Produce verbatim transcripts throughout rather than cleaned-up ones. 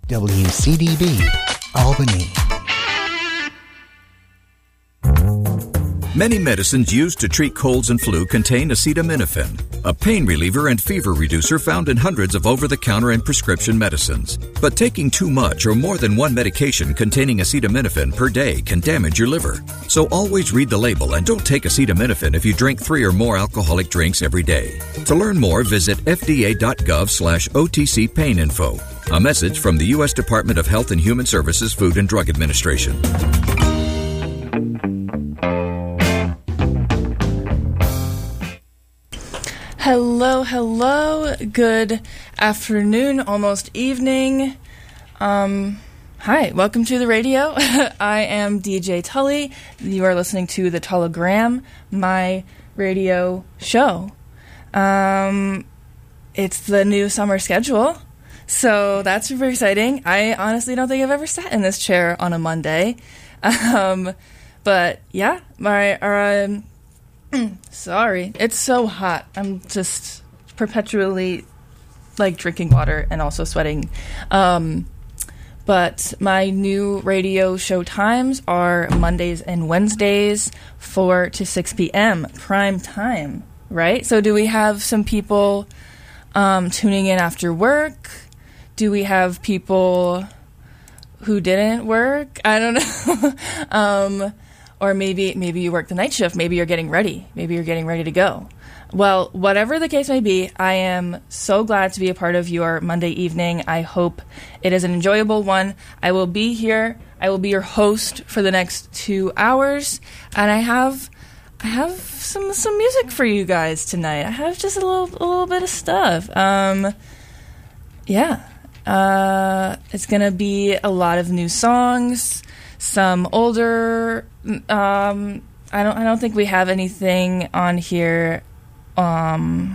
W C D B, Albany. Many medicines used to treat colds and flu contain acetaminophen, a pain reliever and fever reducer found in hundreds of over-the-counter and prescription medicines. But taking too much or more than one medication containing acetaminophen per day can damage your liver. So always read the label and don't take acetaminophen if you drink three or more alcoholic drinks every day. To learn more, visit F D A dot gov slash O T C pain info. A message from the U S Department of Health and Human Services Food and Drug Administration. Hello, hello. Good afternoon, almost evening. Um, hi, welcome to the radio. I am D J Tully. You are listening to the Tullogram, my radio show. Um, it's the new summer schedule, so that's super exciting. I honestly don't think I've ever sat in this chair on a Monday. Um, but yeah, my... Um, Sorry, it's so hot. I'm just perpetually like drinking water and also sweating. Um, but my new radio show times are Mondays and Wednesdays, four to six p.m. prime time, right? So do we have some people um, tuning in after work? Do we have people who didn't work? I don't know. um Or maybe maybe you work the night shift. Maybe you're getting ready. Maybe you're getting ready to go. Well, whatever the case may be, I am so glad to be a part of your Monday evening. I hope it is an enjoyable one. I will be here. I will be your host for the next two hours, and I have I have some some music for you guys tonight. I have just a little a little bit of stuff. Um, yeah, uh, it's gonna be a lot of new songs. Some older, um, I don't, I don't think we have anything on here. Um,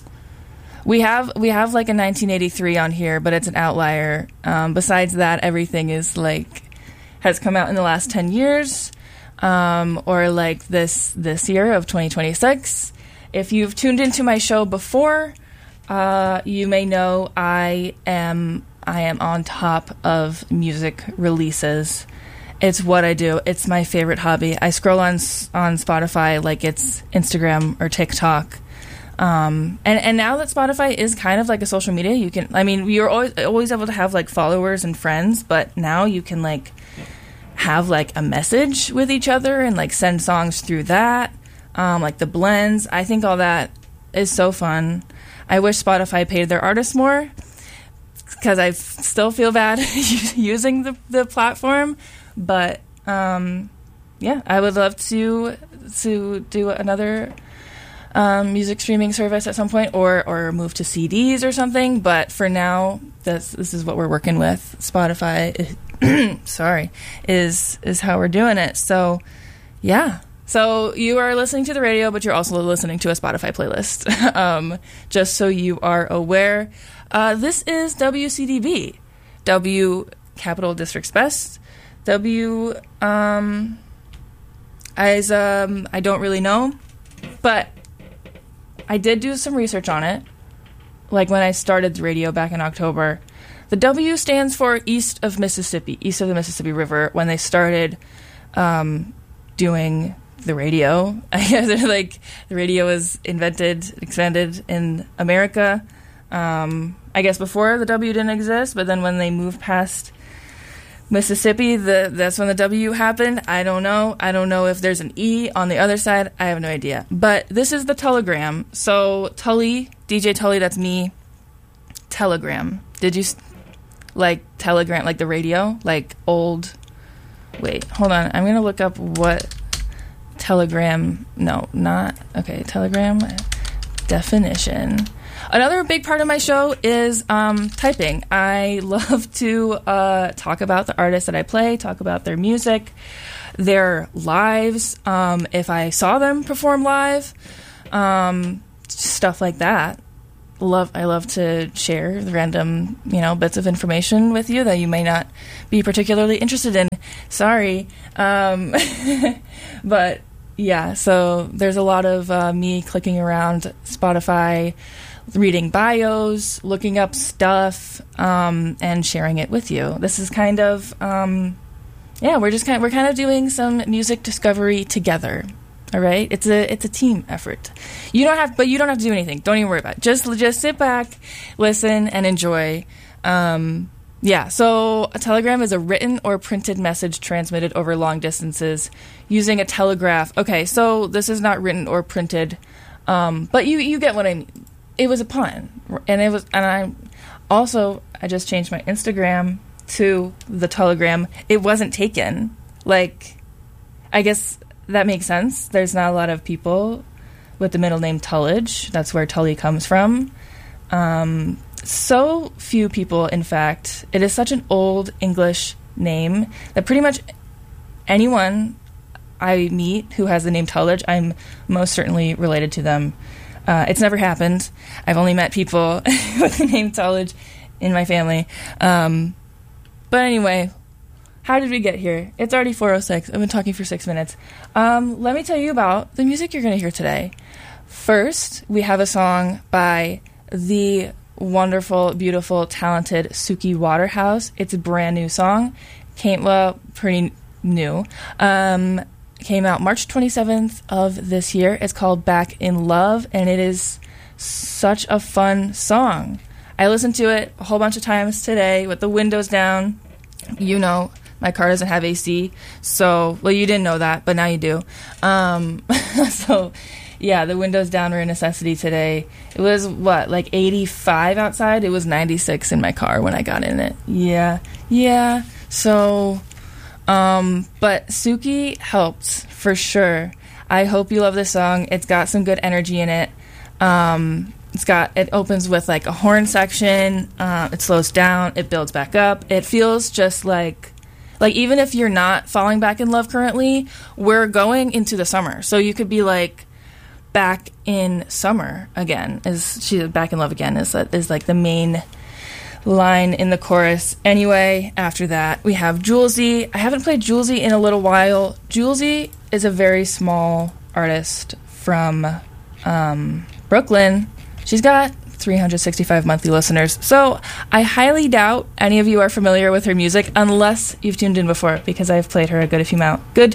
we have, we have like a nineteen eighty-three on here, but it's an outlier. Um, besides that, everything is like, has come out in the last ten years, um, or like this, this year of twenty twenty-six. If you've tuned into my show before, uh, you may know I am, I am on top of music releases. It's what I do. It's my favorite hobby. I scroll on on Spotify like it's Instagram or TikTok. Um, and, and now that Spotify is kind of like a social media, you can, I mean, you're always, always able to have like followers and friends, but now you can like have like a message with each other and like send songs through that. Um, like the blends. I think all that is so fun. I wish Spotify paid their artists more because I still feel bad using the, the platform. But, um, yeah, I would love to to do another um, music streaming service at some point or, or move to C Ds or something. But for now, this, this is what we're working with. Spotify, sorry, is is how we're doing it. So, yeah. So you are listening to the radio, but you're also listening to a Spotify playlist, um, just so you are aware. Uh, this is W C D B, W Capital District's Best. W, um, as, um, I don't really know, but I did do some research on it, like when I started the radio back in October. The W stands for East of Mississippi, east of the Mississippi River, when they started, um, doing the radio. I guess, like, the radio was invented, expanded in America, um, I guess before the W didn't exist, but then when they moved past Mississippi, the that's when the W happened. I don't know. I don't know if there's an E on the other side. I have no idea. But this is the Tullogram. So Tully, D J Tully, that's me. Telegram. Did you, like, Telegram, like the radio? Like old, wait, hold on. I'm going to look up what Telegram, no, not, okay, Telegram definition. Another big part of my show is um, typing. I love to uh, talk about the artists that I play, talk about their music, their lives, um, if I saw them perform live, um, stuff like that. Love, I love to share the random, you know, bits of information with you that you may not be particularly interested in. Sorry. Um, but yeah, so there's a lot of uh, me clicking around Spotify, reading bios, looking up stuff, um, and sharing it with you. This is kind of, um, yeah, we're just kind of, we're kind of doing some music discovery together. All right, it's a it's a team effort. You don't have, but you don't have to do anything. Don't even worry about it. Just just sit back, listen, and enjoy. Um, yeah. So a telegram is a written or printed message transmitted over long distances using a telegraph. Okay, so this is not written or printed, um, but you you get what I mean. It was a pun, and it was, and I also I just changed my Instagram to the telegram. It wasn't taken. Like, I guess. That makes sense. There's not a lot of people with the middle name Tullidge. That's where Tully comes from. Um, so few people, in fact. It is such an old English name that pretty much anyone I meet who has the name Tullidge, I'm most certainly related to them. Uh, it's never happened. I've only met people with the name Tullidge in my family. Um, but anyway... How did we get here? It's already four oh six. I've been talking for six minutes. Um, let me tell you about the music you're going to hear today. First, we have a song by the wonderful, beautiful, talented Suki Waterhouse. It's a brand new song. Came, well, pretty new. Um, came out March twenty-seventh of this year. It's called Back in Love, and it is such a fun song. I listened to it a whole bunch of times today with the windows down. You know, my car doesn't have A C, so, well, you didn't know that, but now you do. Um, so, yeah, the windows down were a necessity today. It was, what, like eighty-five outside? It was ninety-six in my car when I got in it. Yeah, yeah. So, um, but Suki helped, for sure. I hope you love this song. It's got some good energy in it. Um... It's got, it opens with like a horn section, uh, it slows down, it builds back up. It feels just like, like even if you're not falling back in love currently, we're going into the summer. So you could be like back in summer again, is she back in love again is, is like the main line in the chorus. Anyway, after that, we have Julesy. I haven't played Julesy in a little while. Julesy is a very small artist from um, Brooklyn. She's got three hundred sixty-five monthly listeners, so I highly doubt any of you are familiar with her music unless you've tuned in before, because I've played her a good few amount. Good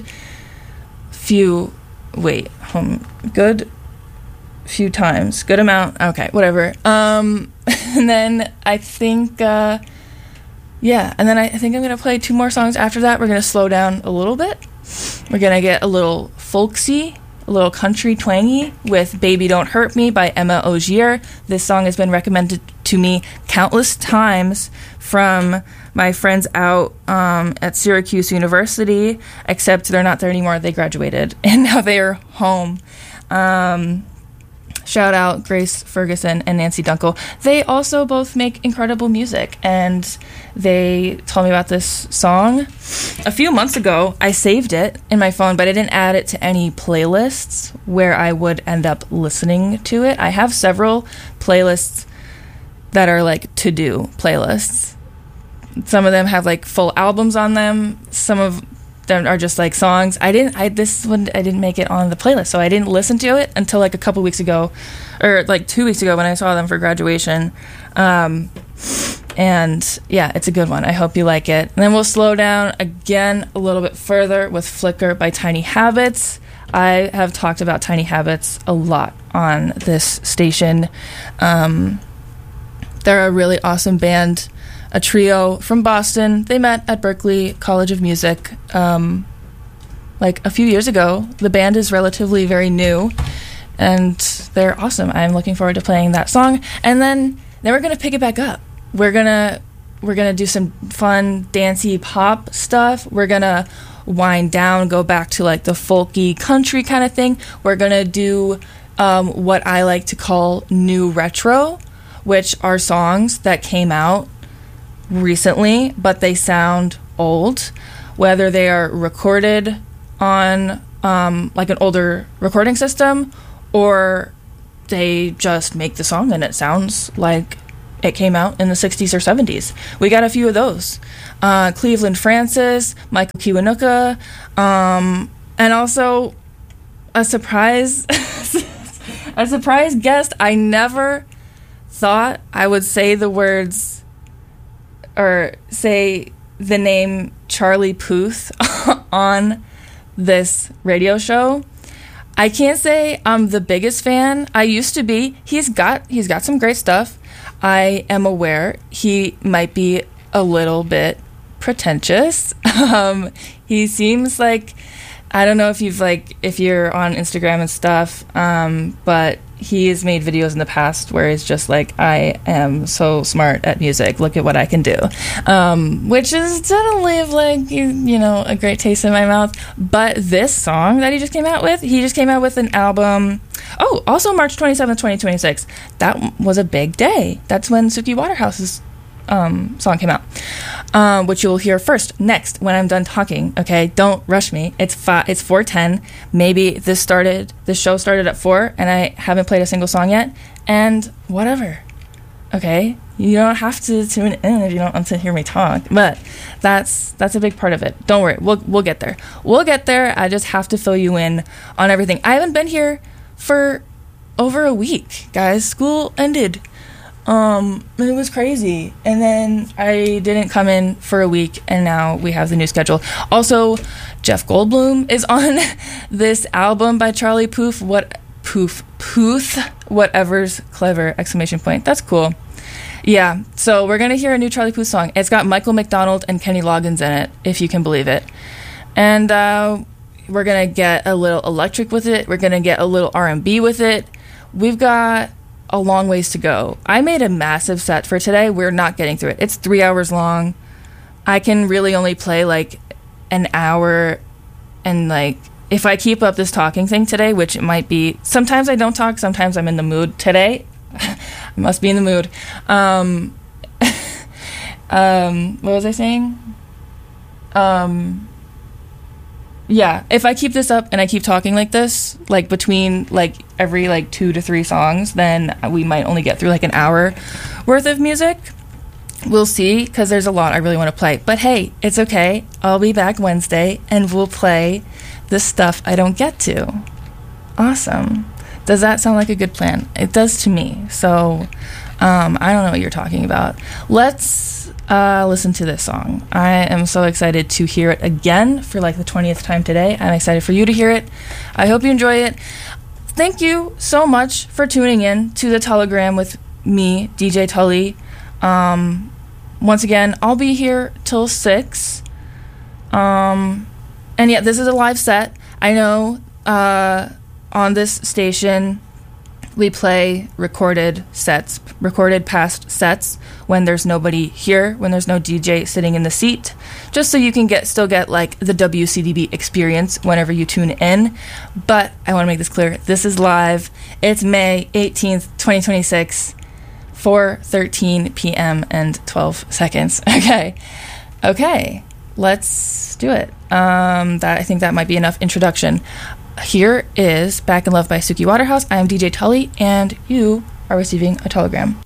few, wait, um, good few times. Good amount, okay, whatever. Um, and then I think, uh, yeah, and then I think I'm going to play two more songs after that. We're going to slow down a little bit. We're going to get a little folksy, a little country twangy with Baby Don't Hurt Me by Emma Ogier. This song has been recommended to me countless times from my friends out um, at Syracuse University, except they're not there anymore. They graduated, and now they are home. Um, shout out Grace Ferguson and Nancy Dunkel. They also both make incredible music, and they told me about this song a few months ago. I saved it in my phone, but I didn't add it to any playlists where I would end up listening to it. I have several playlists that are like to-do playlists. Some of them have like full albums on them. Some of them are just like songs. I didn't, I, this one, I didn't make it on the playlist, so I didn't listen to it until like a couple weeks ago, or like two weeks ago when I saw them for graduation. Um, and yeah, it's a good one. I hope you like it. And then we'll slow down again a little bit further with Flicker by Tiny Habits. I have talked about Tiny Habits a lot on this station. Um, they're a really awesome band. A trio from Boston. They met at Berklee College of Music um, like a few years ago. The band is relatively very new, and they're awesome. I'm looking forward to playing that song. And then, then we're gonna pick it back up. We're gonna we're gonna do some fun, dancey pop stuff. We're gonna wind down, go back to like the folky country kind of thing. We're gonna do um, what I like to call new retro, which are songs that came out recently, but they sound old, whether they are recorded on um, like an older recording system, or they just make the song and it sounds like it came out in the sixties or seventies. We got a few of those. Uh, Cleveland Francis, Michael Kiwanuka, um, and also a surprise, a surprise guest I never thought I would say the words or say the name Charlie Puth on this radio show. I can't say I'm the biggest fan. I used to be. He's got he's got some great stuff. I am aware he might be a little bit pretentious. Um, he seems like, I don't know if you've like if you're on Instagram and stuff, um, but he has made videos in the past where he's just like, I am so smart at music. Look at what I can do, um, which is doesn't leave like you, you know a great taste in my mouth. But this song that he just came out with, he just came out with an album. Oh, also March twenty-seventh, twenty twenty-six. That was a big day. That's when Suki Waterhouse's um, song came out, um, which you'll hear first next when I'm done talking. Okay, don't rush me. It's five. It's four ten. Maybe this started. This show started at four, and I haven't played a single song yet. And whatever. Okay, you don't have to tune in if you don't want to hear me talk. But that's that's a big part of it. Don't worry. We'll we'll get there. We'll get there. I just have to fill you in on everything. I haven't been here for over a week, guys. School ended. Um, it was crazy. And then I didn't come in for a week, and now we have the new schedule. Also, Jeff Goldblum is on this album by Charlie Puth. What Poof Puth? Whatever's clever! Exclamation point. That's cool. Yeah. So we're gonna hear a new Charlie Puth song. It's got Michael McDonald and Kenny Loggins in it, if you can believe it. And uh, we're gonna get a little electric with it. We're gonna get a little R and B with it. We've got a long ways to go. I made a massive set for today. We're not getting through it. It's three hours long. I can really only play like an hour, and like if I keep up this talking thing today, which it might be, sometimes I don't talk, sometimes I'm in the mood. Today, I must be in the mood. Um, um, what was I saying? Um, yeah, if I keep this up and I keep talking like this, like between like every like two to three songs, then we might only get through like an hour worth of music. We'll see, because there's a lot I really want to play. But hey, it's okay. I'll be back Wednesday and we'll play the stuff I don't get to. Awesome. Does that sound like a good plan? It does to me. So um, I don't know what you're talking about. Let's Uh, listen to this song. I am so excited to hear it again for like the twentieth time today. I'm excited for you to hear it. I hope you enjoy it. Thank you so much for tuning in to the Telegram with me, D J Tully. Um, once again, I'll be here till six. Um, and yeah, this is a live set. I know uh, on this station we play recorded sets, recorded past sets when there's nobody here, when there's no D J sitting in the seat, just so you can get still get like the W C D B experience whenever you tune in. But I want to make this clear. This is live. It's May eighteenth, twenty twenty-six, four thirteen p.m. and twelve seconds. Okay. Okay. Let's do it. Um, that I think that might be enough introduction. Here is Back in Love by Suki Waterhouse. I am D J Tully, and you are receiving a telegram.